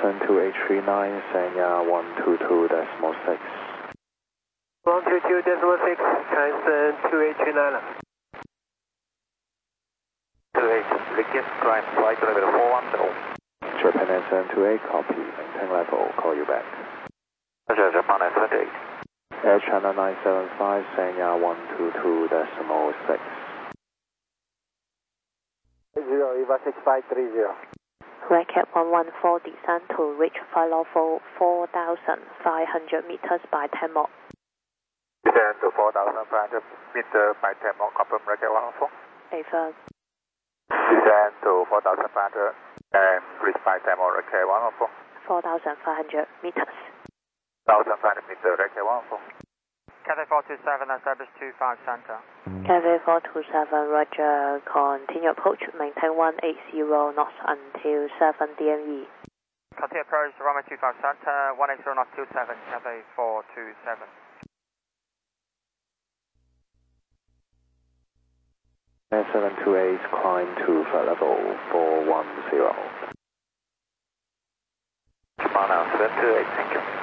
72839, Sanya 122.6. 122.6, Transcend 2839 了。 28, request climb flight level 410. Japan 728, copy, maintain level, call you back. Roger, Japan 978. Air China 975, Sanya 122.6. 0, EVA 6530. Red Cap 114, descend to reach flight level 4,500 meters by 10 more. Descend to 4,500 meters by 10 more, confirm Red Cap 114. Affirm. Descend to 4,500 and reach by 10 more, Red Cap 114. 4,500 meters. 1,500 meters, Red Cap 114. Cathay 427, establish 25 center. Cathay 427, roger, continue approach, maintain 180 knots until 7 DME. Continue approach, runway 25 center, 180 knots till 7, Cathay 427. Air 728, climb to flight level 410. Japan 728, thank you.